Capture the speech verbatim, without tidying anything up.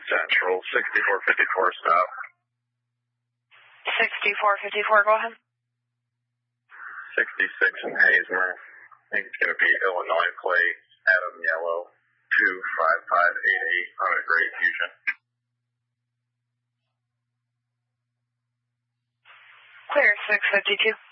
Central, sixty-four fifty-four stop. sixty-four fifty-four, go ahead. sixty-six in Haysmer. I think it's going to be Illinois plate, Adam Yellow, two five five eight eight on a Great Fusion. Clear, six fifty-two.